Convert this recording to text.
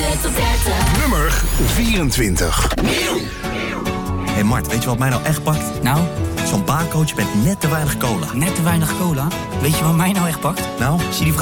tot 30. Nummer 24. Hé Mart, weet je wat mij nou echt pakt? Nou? Zo'n baarcoach met net te weinig cola. Net te weinig cola? Weet je wat mij nou echt pakt? Nou? Zie die vrouw